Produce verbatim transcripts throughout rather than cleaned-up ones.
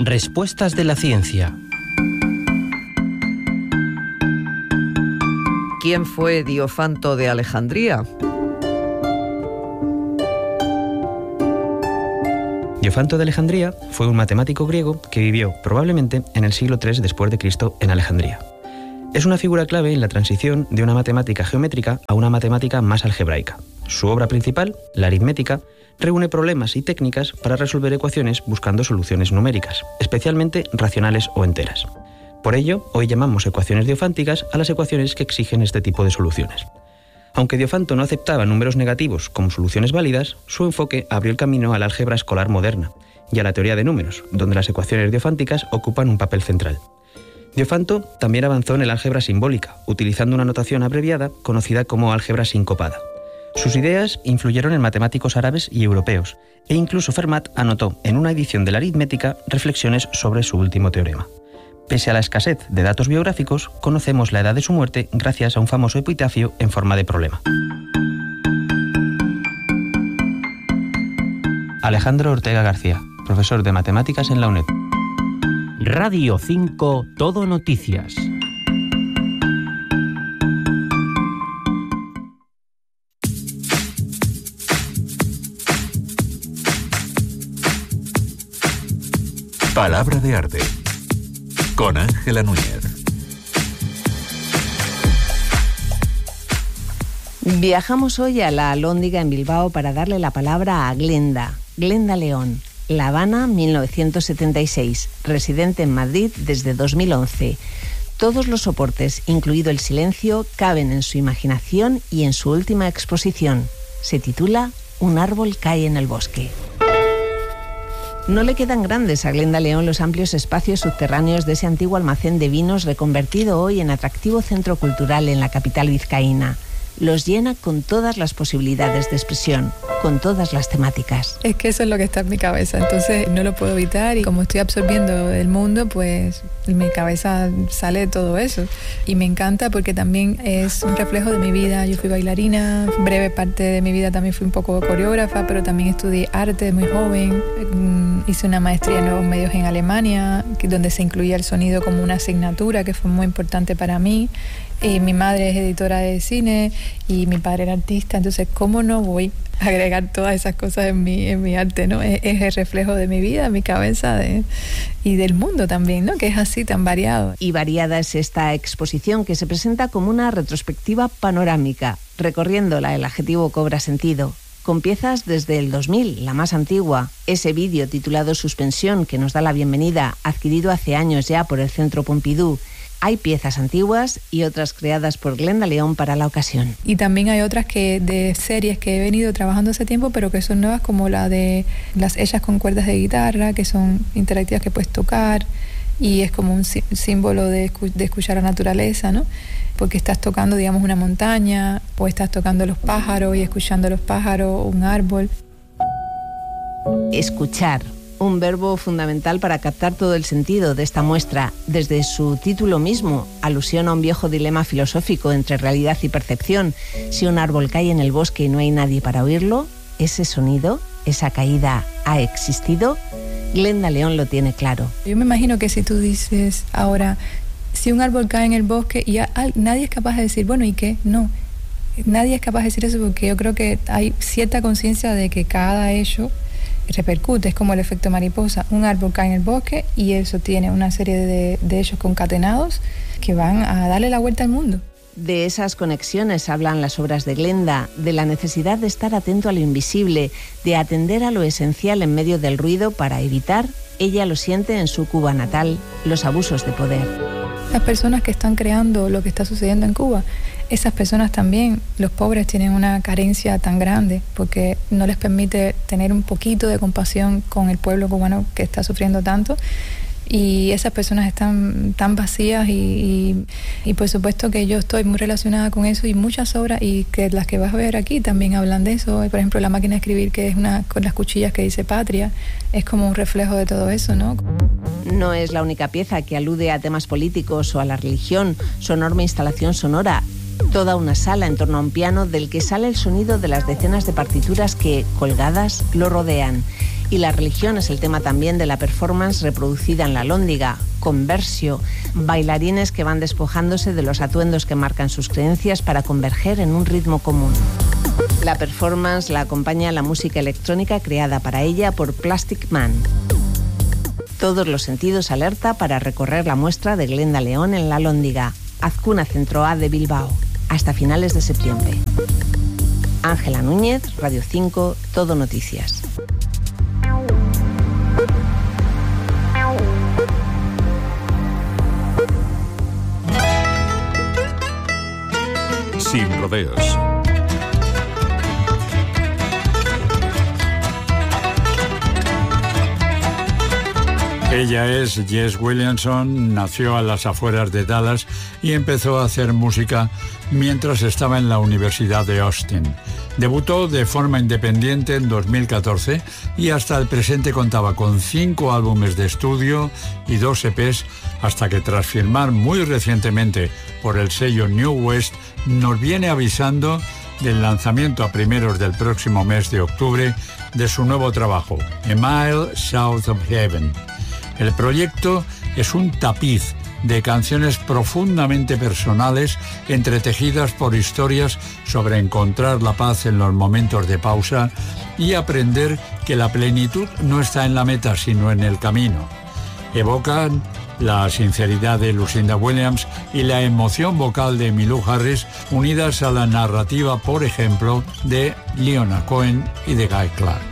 Respuestas de la ciencia. ¿Quién fue Diofanto de Alejandría? Diofanto de Alejandría fue un matemático griego que vivió probablemente en el siglo tercero después de Cristo en Alejandría. Es una figura clave en la transición de una matemática geométrica a una matemática más algebraica. Su obra principal, la aritmética, reúne problemas y técnicas para resolver ecuaciones buscando soluciones numéricas, especialmente racionales o enteras. Por ello, hoy llamamos ecuaciones diofánticas a las ecuaciones que exigen este tipo de soluciones. Aunque Diofanto no aceptaba números negativos como soluciones válidas, su enfoque abrió el camino a la álgebra escolar moderna y a la teoría de números, donde las ecuaciones diofánticas ocupan un papel central. Diofanto también avanzó en el álgebra simbólica, utilizando una notación abreviada conocida como álgebra sincopada. Sus ideas influyeron en matemáticos árabes y europeos, e incluso Fermat anotó en una edición de la aritmética reflexiones sobre su último teorema. Pese a la escasez de datos biográficos, conocemos la edad de su muerte gracias a un famoso epitafio en forma de problema. Alejandro Ortega García, profesor de matemáticas en la UNED. Radio cinco Todo Noticias. Palabra de arte con Ángela Núñez. Viajamos hoy a la Alhóndiga en Bilbao para darle la palabra a Glenda, Glenda León, La Habana, mil novecientos setenta y seis, residente en Madrid desde dos mil once. Todos los soportes, incluido el silencio, caben en su imaginación y en su última exposición. Se titula Un árbol cae en el bosque. No le quedan grandes a Glenda León los amplios espacios subterráneos de ese antiguo almacén de vinos reconvertido hoy en atractivo centro cultural en la capital vizcaína. Los llena con todas las posibilidades de expresión, con todas las temáticas. Es que eso es lo que está en mi cabeza, entonces no lo puedo evitar y como estoy absorbiendo el mundo, pues en mi cabeza sale todo eso. Y me encanta porque también es un reflejo de mi vida. Yo fui bailarina, breve parte de mi vida también fui un poco coreógrafa, pero también estudié arte muy joven. Hice una maestría en nuevos medios en Alemania, donde se incluía el sonido como una asignatura que fue muy importante para mí. Y mi madre es editora de cine y mi padre era artista, entonces ¿cómo no voy a agregar todas esas cosas en mi, en mi arte, ¿no? Es, es el reflejo de mi vida, mi cabeza de, y del mundo también, ¿no? Que es así, tan variado. Y variada es esta exposición que se presenta como una retrospectiva panorámica. Recorriéndola, el adjetivo cobra sentido. Con piezas desde el dos mil, la más antigua, ese vídeo titulado Suspensión, que nos da la bienvenida, adquirido hace años ya por el Centro Pompidou. Hay piezas antiguas y otras creadas por Glenda León para la ocasión. Y también hay otras que de series que he venido trabajando hace tiempo, pero que son nuevas, como la de las hechas con cuerdas de guitarra, que son interactivas que puedes tocar y es como un sí, símbolo de, escu- de escuchar la naturaleza, ¿no? Porque estás tocando, digamos, una montaña o estás tocando los pájaros y escuchando los pájaros, un árbol. Escuchar. Un verbo fundamental para captar todo el sentido de esta muestra, desde su título mismo, alusión a un viejo dilema filosófico entre realidad y percepción. Si un árbol cae en el bosque y no hay nadie para oírlo, ¿ese sonido, esa caída, ha existido? Glenda León lo tiene claro. Yo me imagino que si tú dices ahora, si un árbol cae en el bosque y a, a, nadie es capaz de decir, bueno, ¿y qué? No, nadie es capaz de decir eso porque yo creo que hay cierta conciencia de que cada hecho repercute, es como el efecto mariposa. Un árbol cae en el bosque y eso tiene una serie de, de hechos concatenados que van a darle la vuelta al mundo. De esas conexiones hablan las obras de Glenda, de la necesidad de estar atento a lo invisible, de atender a lo esencial en medio del ruido para evitar, ella lo siente en su Cuba natal, los abusos de poder. Las personas que están creando lo que está sucediendo en Cuba, esas personas también, los pobres tienen una carencia tan grande porque no les permite tener un poquito de compasión con el pueblo cubano que está sufriendo tanto. Y esas personas están tan vacías y, y, y por supuesto que yo estoy muy relacionada con eso y muchas obras y que las que vas a ver aquí también hablan de eso. Por ejemplo, La máquina de escribir, que es una con las cuchillas que dice patria, es como un reflejo de todo eso, ¿no? No es la única pieza que alude a temas políticos o a la religión, su enorme instalación sonora. Toda una sala en torno a un piano del que sale el sonido de las decenas de partituras que, colgadas, lo rodean. Y la religión es el tema también de la performance reproducida en la Alhóndiga, Conversio, bailarines que van despojándose de los atuendos que marcan sus creencias para converger en un ritmo común. La performance la acompaña la música electrónica creada para ella por Plastic Man. Todos los sentidos alerta para recorrer la muestra de Glenda León en la Alhóndiga, Azcuna Centro A de Bilbao, hasta finales de septiembre. Ángela Núñez, Radio cinco, Todo Noticias. Sin rodeos. Ella es Jess Williamson, nació a las afueras de Dallas y empezó a hacer música mientras estaba en la Universidad de Austin. Debutó de forma independiente en dos mil catorce y hasta el presente contaba con cinco álbumes de estudio y dos E Pes, hasta que tras firmar muy recientemente por el sello New West, nos viene avisando del lanzamiento a primeros del próximo mes de octubre de su nuevo trabajo, A Mile South of Heaven. El proyecto es un tapiz de canciones profundamente personales, entretejidas por historias sobre encontrar la paz en los momentos de pausa y aprender que la plenitud no está en la meta, sino en el camino. Evocan la sinceridad de Lucinda Williams y la emoción vocal de Emmylou Harris, unidas a la narrativa, por ejemplo, de Leonard Cohen y de Guy Clark.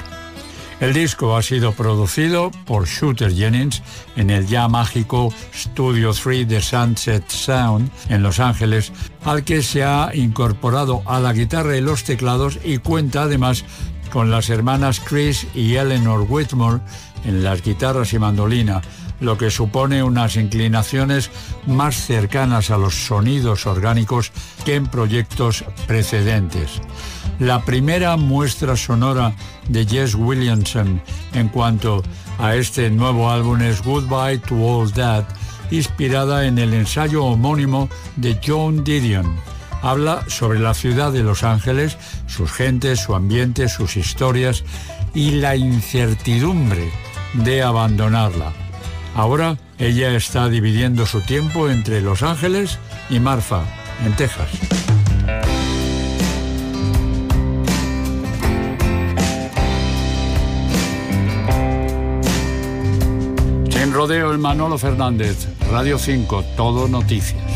El disco ha sido producido por Shooter Jennings en el ya mágico Studio tres de Sunset Sound en Los Ángeles, al que se ha incorporado a la guitarra y los teclados, y cuenta además con las hermanas Chris y Eleanor Whitmore en las guitarras y mandolina, lo que supone unas inclinaciones más cercanas a los sonidos orgánicos que en proyectos precedentes. La primera muestra sonora de Jess Williamson en cuanto a este nuevo álbum es Goodbye to All That, inspirada en el ensayo homónimo de Joan Didion. Habla sobre la ciudad de Los Ángeles, sus gentes, su ambiente, sus historias y la incertidumbre de abandonarla. Ahora ella está dividiendo su tiempo entre Los Ángeles y Marfa, en Texas. Sin rodeo, el Manolo Fernández, Radio cinco, Todo Noticias.